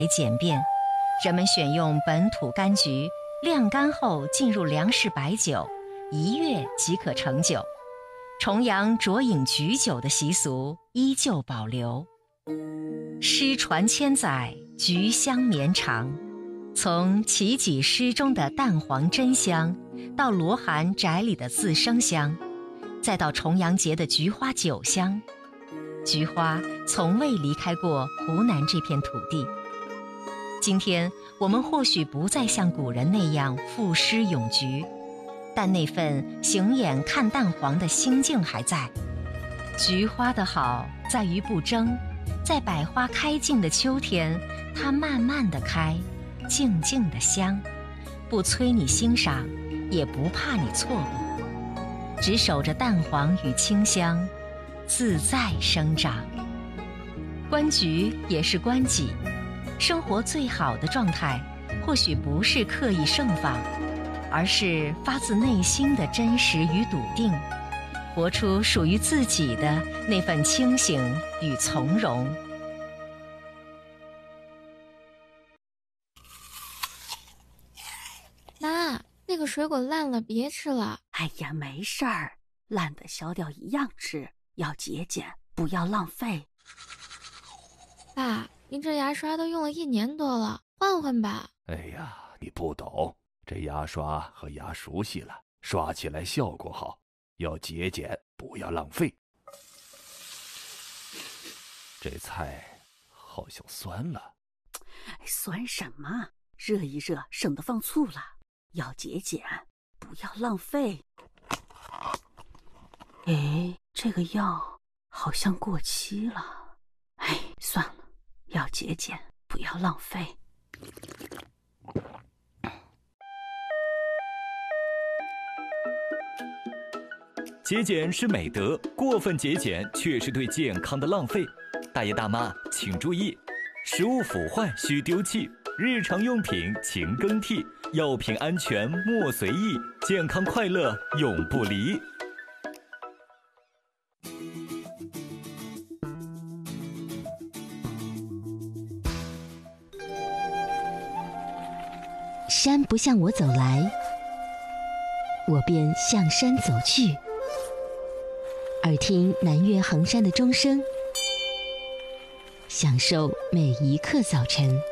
简便，人们选用本土柑橘，晾干后进入粮食白酒，1月即可成酒。重阳酌饮橘酒的习俗依旧保留。诗传千载，橘香绵长。从齐己诗中的蛋黄真香，到罗涵宅里的自生香，再到重阳节的菊花酒香，菊花从未离开过湖南这片土地。今天我们或许不再像古人那样赋诗咏菊，但那份行眼看蛋黄的心境还在。菊花的好在于不争，在百花开尽的秋天，它慢慢地开，静静地香，不催你欣赏，也不怕你错过，只守着蛋黄与清香，自在生长。观菊也是观己，生活最好的状态，或许不是刻意盛放，而是发自内心的真实与笃定，活出属于自己的那份清醒与从容。 妈，那个水果烂了，别吃了。 哎呀，没事儿，烂的削掉一样吃，要节俭，不要浪费。 爸，您这牙刷都用了1年多了，换换吧。 哎呀，你不懂，这牙刷和牙熟悉了，刷起来效果好，要节俭，不要浪费。这菜好像酸了。 酸什么？热一热，省得放醋了。要节俭，不要浪费。哎，这个药好像过期了。哎，算了，要节俭，不要浪费。 节俭是美德，过分节俭却是对健康的浪费。大爷大妈请注意，食物腐坏需丢弃，日常用品勤更替，药品安全莫随意，健康快乐永不离。 山不向我走来，我便向山走去。耳听南岳衡山的钟声，享受每一刻早晨。